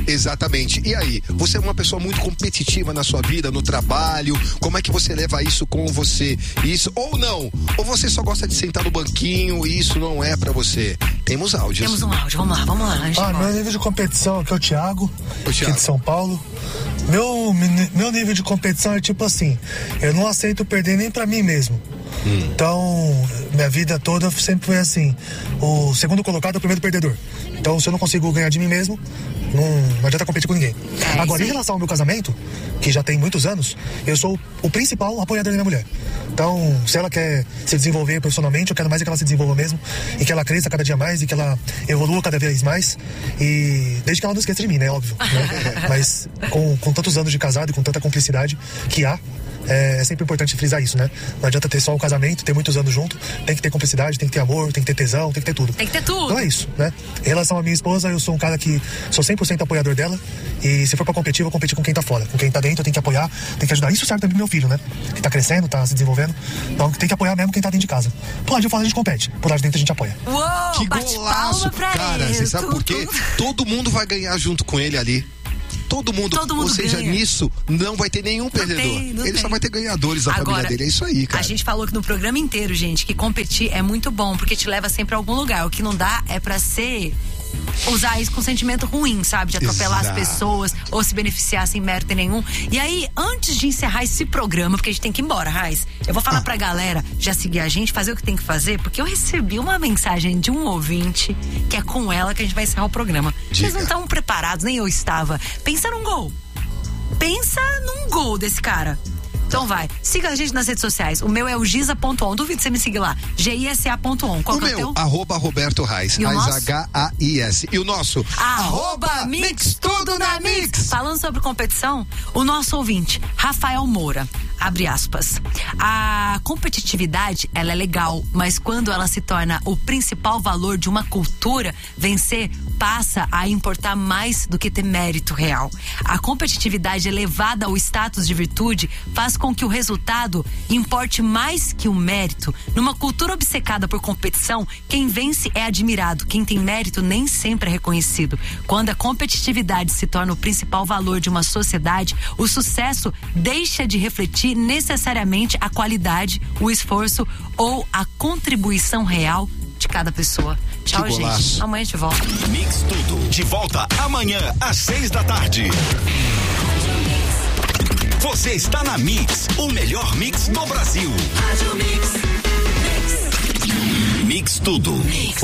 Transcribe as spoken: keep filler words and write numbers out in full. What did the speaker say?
Exatamente. E aí, você é uma pessoa muito competitiva na sua vida, no trabalho, como é que você leva isso com você? Isso, ou não? Ou você só gosta de sentar no banquinho e isso não é pra você? Temos áudios. Temos um áudio, vamos lá, vamos lá. Ah, meu nível de competição aqui é o Thiago, o Thiago. aqui de São Paulo. Meu, meu nível de competição é tipo assim, eu não aceito perder nem pra mim mesmo. Hum. Então, minha vida toda sempre foi assim, o segundo colocado é o primeiro perdedor. Então, se eu não consigo ganhar de mim mesmo, não, não adianta competir com ninguém. É, agora, em relação ao meu casamento, que já tem muitos anos, eu sou o principal apoiador da minha mulher. Então, se ela quer se desenvolver profissionalmente, eu quero mais é que ela se desenvolva mesmo, e que ela cresça cada dia mais, e que ela evolua cada vez mais, e desde que ela não esqueça de mim, né, óbvio, né? Mas com, com tantos anos de casado e com tanta cumplicidade que há, é sempre importante frisar isso, né? Não adianta ter só o casamento, ter muitos anos junto, tem que ter cumplicidade, tem que ter amor, tem que ter tesão, tem que ter tudo. Tem que ter tudo. Então é isso, né? Em relação à minha esposa, eu sou um cara que sou cem por cento apoiador dela, e se for pra competir, eu vou competir com quem tá fora. Com quem tá dentro, eu tenho que apoiar, tem que ajudar. Isso serve também pro meu filho, né? Que tá crescendo, tá se desenvolvendo. Então tem que apoiar mesmo quem tá dentro de casa. Por lá de fora a gente compete, por lá de dentro a gente apoia. Uou, que golaço, cara. Você sabe por quê? Todo mundo vai ganhar junto com ele ali. Todo mundo, Todo mundo ou seja, ganha. Nisso não vai ter nenhum perdedor. Não tem, não ele tem. só vai ter ganhadores da Agora, família dele. É isso aí, cara. A gente falou que no programa inteiro, gente, que competir é muito bom, porque te leva sempre a algum lugar. O que não dá é pra ser... usar isso com sentimento ruim, sabe? De atropelar Exato. as pessoas ou se beneficiar sem mérito nenhum. E aí, antes de encerrar esse programa, porque a gente tem que ir embora, Raiz, eu vou falar ah. pra galera já seguir a gente, fazer o que tem que fazer, porque eu recebi uma mensagem de um ouvinte que é com ela que a gente vai encerrar o programa. Diga. Vocês não estão preparados, nem eu estava. Pensa num gol. Pensa num gol desse cara. Então vai, siga a gente nas redes sociais. O meu é o giza ponto on. Duvido você me seguir lá. G I S A ponto on. Qual o que é o meu, teu? arroba Roberto Raiz. Raiz H A I S. E o nosso? Arroba Mix Tudo na Mix. Falando sobre competição, o nosso ouvinte, Rafael Moura, abre aspas. A competitividade, ela é legal, mas quando ela se torna o principal valor de uma cultura, vencer passa a importar mais do que ter mérito real. A competitividade elevada ao status de virtude faz com que o resultado importe mais que o mérito. Numa cultura obcecada por competição, quem vence é admirado, quem tem mérito nem sempre é reconhecido. Quando a competitividade se torna o principal valor de uma sociedade, o sucesso deixa de refletir necessariamente a qualidade, o esforço ou a contribuição real de cada pessoa. Tchau, gente. Amanhã a gente volta. Mix Tudo, de volta amanhã às seis da tarde. Você está na Mix, o melhor mix do Brasil. Mix. Mix Tudo. Mix.